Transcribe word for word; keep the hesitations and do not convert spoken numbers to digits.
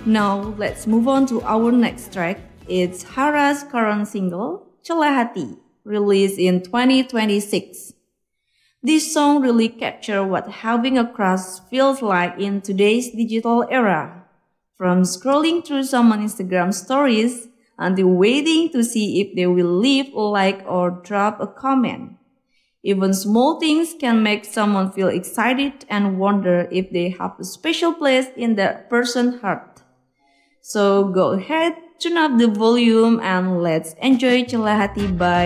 Now let's move on to our next track. It's Hara's current single, Celah Hati, released in twenty twenty-six. This song really captures what having a crush feels like in today's digital era. From scrolling through someone's Instagram stories until waiting to see if they will leave a like or drop a comment. Even small things can make someone feel excited and wonder if they have a special place in that person's heart. So go ahead, turn up the volume and let's enjoy Celah Hati by